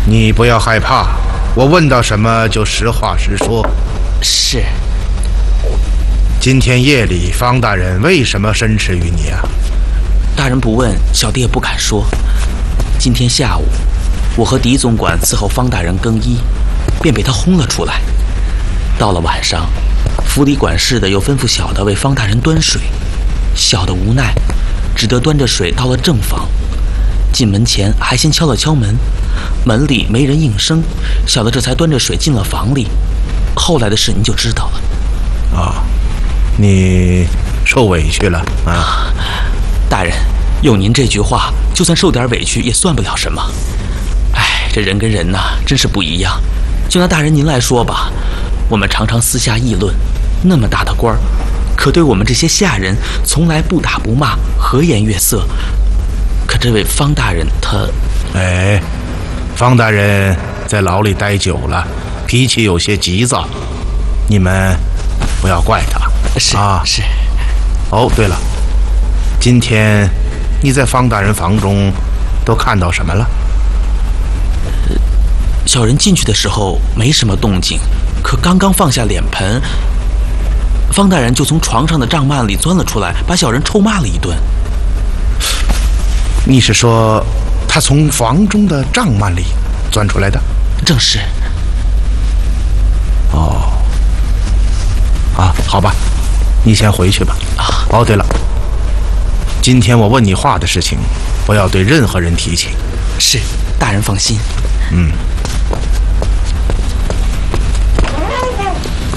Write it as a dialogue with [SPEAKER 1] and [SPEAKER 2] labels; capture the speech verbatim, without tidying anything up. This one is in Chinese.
[SPEAKER 1] 你不要害怕，我问到什么就实话实说。
[SPEAKER 2] 是。
[SPEAKER 1] 今天夜里方大人为什么申斥于你啊？
[SPEAKER 2] 大人不问，小弟也不敢说。今天下午，我和狄总管伺候方大人更衣，便被他轰了出来。到了晚上，府里管事的又吩咐小的为方大人端水，小的无奈，只得端着水到了正房。进门前还先敲了敲门，门里没人应声，小的这才端着水进了房里。后来的事您就知道了。
[SPEAKER 1] 啊，你受委屈了啊？
[SPEAKER 2] 大人，有您这句话，就算受点委屈也算不了什么。哎，这人跟人呐，真是不一样。就拿大人您来说吧，我们常常私下议论，那么大的官儿，可对我们这些下人，从来不打不骂，和颜悦色。可这位方大人他……
[SPEAKER 1] 哎，方大人在牢里待久了，脾气有些急躁，你们不要怪他。
[SPEAKER 2] 是
[SPEAKER 1] 啊，
[SPEAKER 2] 是。
[SPEAKER 1] 哦，对了，今天你在方大人房中都看到什么了？
[SPEAKER 2] 小人进去的时候没什么动静，可刚刚放下脸盆，方大人就从床上的帐幔里钻了出来，把小人臭骂了一顿。
[SPEAKER 1] 你是说他从房中的帐幔里钻出来的？
[SPEAKER 2] 正是。
[SPEAKER 1] 哦，啊，好吧，你先回去吧。
[SPEAKER 2] 啊，
[SPEAKER 1] 哦，对了，今天我问你话的事情，不要对任何人提起。
[SPEAKER 2] 是，大人放心。
[SPEAKER 1] 嗯。